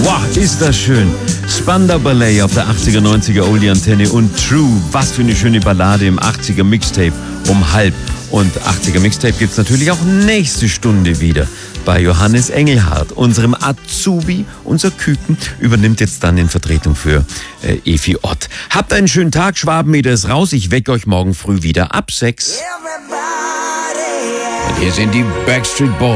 Wow, ist das schön. Spandau Ballet auf der 80er, 90er Oldie-Antenne und True. Was für eine schöne Ballade im 80er Mixtape um halb. Und 80er Mixtape gibt's natürlich auch nächste Stunde wieder. Bei Johannes Engelhardt, unserem Azubi, unser Küken, übernimmt jetzt dann in Vertretung für Efi Ott. Habt einen schönen Tag, Schwabenmeter ist raus. Ich wecke euch morgen früh wieder ab 6. Und hier sind die Backstreet Boys.